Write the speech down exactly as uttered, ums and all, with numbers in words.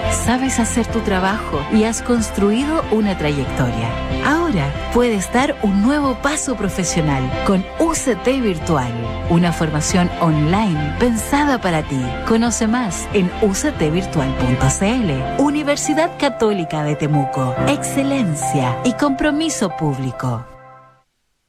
Sabes hacer tu trabajo y has construido una trayectoria. Ahora puedes dar un nuevo paso profesional con U C T Virtual, una formación online pensada para ti. Conoce más en u c t virtual punto c l. Universidad Católica de Temuco. Excelencia y compromiso público.